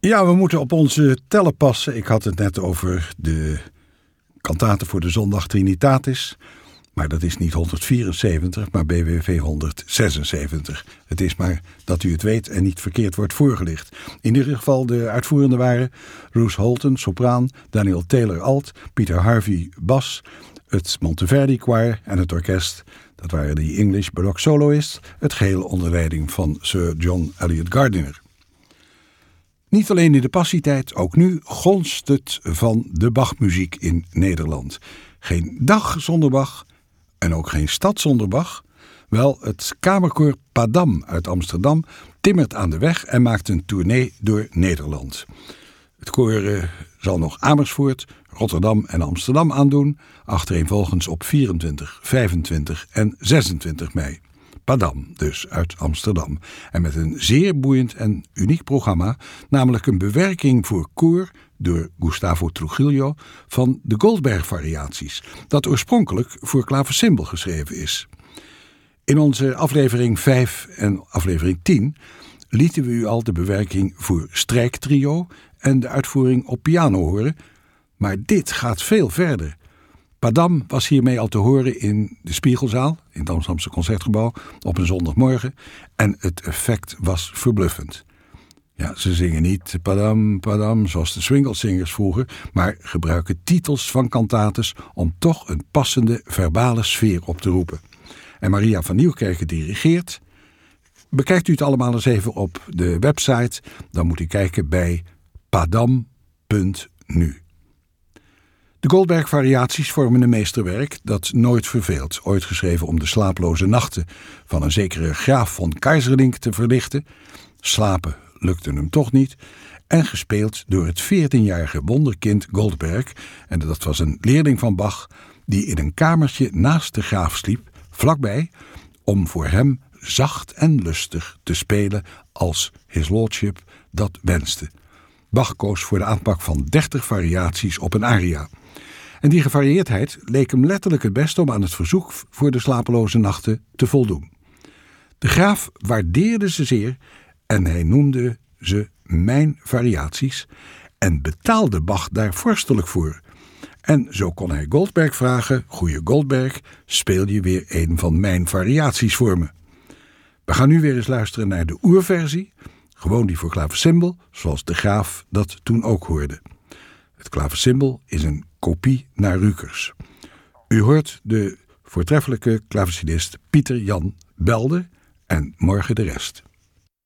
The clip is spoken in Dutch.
Ja, we moeten op onze tellen passen. Ik had het net over de kantate voor de zondag Trinitatis. Maar dat is niet 174, maar BWV 176. Het is maar dat u het weet en niet verkeerd wordt voorgelicht. In ieder geval de uitvoerenden waren Roose Holton, sopraan, Daniel Taylor, alt, Peter Harvey, bas, het Monteverdi Choir en het orkest. Dat waren de English Baroque Soloists, het geheel onder leiding van Sir John Eliot Gardiner. Niet alleen in de Passietijd, ook nu gonst het van de Bachmuziek in Nederland. Geen dag zonder Bach en ook geen stad zonder Bach. Wel, het kamerkoor Padam uit Amsterdam timmert aan de weg en maakt een tournee door Nederland. Het koor zal nog Amersfoort, Rotterdam en Amsterdam aandoen, achtereenvolgens op 24, 25 en 26 mei. Padam, dus uit Amsterdam. En met een zeer boeiend en uniek programma, namelijk een bewerking voor koor door Gustavo Trujillo van de Goldberg-variaties, dat oorspronkelijk voor klaversymbol geschreven is. In onze aflevering 5 en aflevering 10 lieten we u al de bewerking voor strijktrio en de uitvoering op piano horen, maar dit gaat veel verder. Padam was hiermee al te horen in de Spiegelzaal, in het Amsterdamse Concertgebouw, op een zondagmorgen en het effect was verbluffend. Ja, ze zingen niet Padam, Padam zoals de swinglesingers vroeger, maar gebruiken titels van kantates om toch een passende verbale sfeer op te roepen. En Maria van Nieuwkerken dirigeert. Bekijkt u het allemaal eens even op de website, dan moet u kijken bij padam.nu. De Goldberg-variaties vormen een meesterwerk dat nooit verveelt, ooit geschreven om de slaaploze nachten van een zekere graaf von Keyserlingk te verlichten. Slapen lukte hem toch niet. En gespeeld door het 14-jarige wonderkind Goldberg, en dat was een leerling van Bach, die in een kamertje naast de graaf sliep, vlakbij, om voor hem zacht en lustig te spelen als His Lordship dat wenste. Bach koos voor de aanpak van 30 variaties op een aria. En die gevarieerdheid leek hem letterlijk het beste om aan het verzoek voor de slapeloze nachten te voldoen. De graaf waardeerde ze zeer en hij noemde ze mijn variaties en betaalde Bach daar vorstelijk voor. En zo kon hij Goldberg vragen: goeie Goldberg, speel je weer een van mijn variaties voor me? We gaan nu weer eens luisteren naar de oerversie, gewoon die voor klaversymbol, zoals de graaf dat toen ook hoorde. Het klaversymbol is een kopie naar Rukers. U hoort de voortreffelijke klavecinist Pieter Jan Belder en morgen de rest.